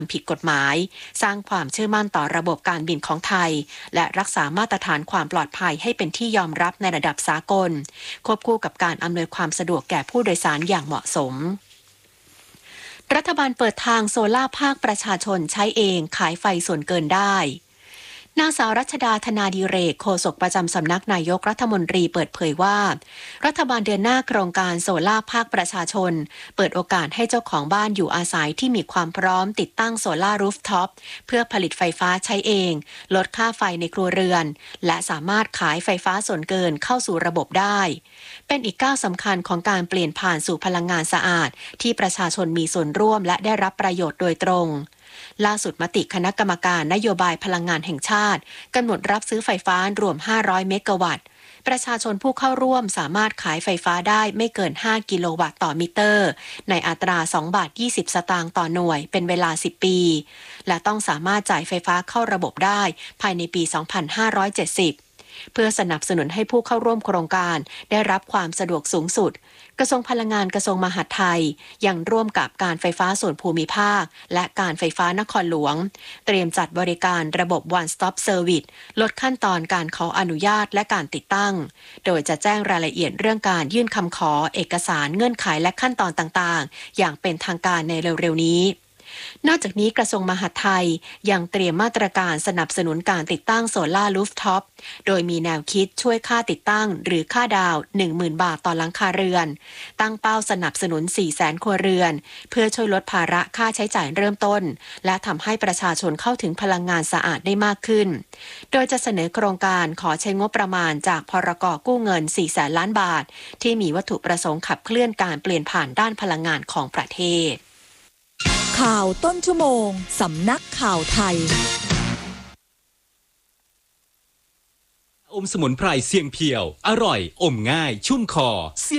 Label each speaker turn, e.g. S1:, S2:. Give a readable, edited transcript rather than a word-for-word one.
S1: ผิดกฎหมายสร้างความเชื่อมั่นต่อระบบการบินของไทยและรักษามาตรฐานความปลอดภัยให้เป็นที่ยอมรับในระดับสากลควบคู่กับการอำนวยความสะดวกแก่ผู้โดยสารอย่างเหมาะสมรัฐบาลเปิดทางโซล่าภาคประชาชนใช้เองขายไฟส่วนเกินได้นางสาวรัชดาธนาดิเรกโฆษกประจำสำนักนายกรัฐมนตรีเปิดเผยว่ารัฐบาลเดินหน้าโครงการโซล่าภาคประชาชนเปิดโอกาสให้เจ้าของบ้านอยู่อาศัยที่มีความพร้อมติดตั้งโซล่ารูฟท็อปเพื่อผลิตไฟฟ้าใช้เองลดค่าไฟในครัวเรือนและสามารถขายไฟฟ้าส่วนเกินเข้าสู่ระบบได้เป็นอีกก้าวสำคัญของการเปลี่ยนผ่านสู่พลังงานสะอาดที่ประชาชนมีส่วนร่วมและได้รับประโยชน์โดยตรงล่าสุดมติคณะกรรมการนโยบายพลังงานแห่งชาติกำหนดรับซื้อไฟฟ้ารวม500เมกะวัตต์ประชาชนผู้เข้าร่วมสามารถขายไฟฟ้าได้ไม่เกิน5กิโลวัตต์ต่อมิเตอร์ในอัตรา2.20 บาทต่อหน่วยเป็นเวลา10ปีและต้องสามารถจ่ายไฟฟ้าเข้าระบบได้ภายในปี2570เพื่อสนับสนุนให้ผู้เข้าร่วมโครงการได้รับความสะดวกสูงสุดกระทรวงพลังงานกระทรวงมหาดไทยยังร่วมกับการไฟฟ้าส่วนภูมิภาคและการไฟฟ้านครหลวงเตรียมจัดบริการระบบ One Stop Service ลดขั้นตอนการขออนุญาตและการติดตั้งโดยจะแจ้งรายละเอียดเรื่องการยื่นคำขอเอกสารเงื่อนไขและขั้นตอนต่างๆอย่างเป็นทางการในเร็วๆนี้นอกจากนี้กระทรวงมหาดไทยยังเตรียมมาตรการสนับสนุนการติดตั้งโซล่ารูฟท็อปโดยมีแนวคิดช่วยค่าติดตั้งหรือค่าดาว 10,000 บาทต่อหลังคาเรือนตั้งเป้าสนับสนุน 400,000 ครัวเรือนเพื่อช่วยลดภาระค่าใช้จ่ายเริ่มต้นและทำให้ประชาชนเข้าถึงพลังงานสะอาดได้มากขึ้นโดยจะเสนอโครงการขอใช้งบประมาณจากพรก.กู้เงิน 400,000 ล้านบาทที่มีวัตถุประสงค์ขับเคลื่อนการเปลี่ยนผ่านด้านพลังงานของประเทศ
S2: ข่าวต้นชั่วโมงสำนักข่าวไทย
S3: อมสมุนไพรเสี่ยงเพียวอร่อยอมง่ายชุ่มคอ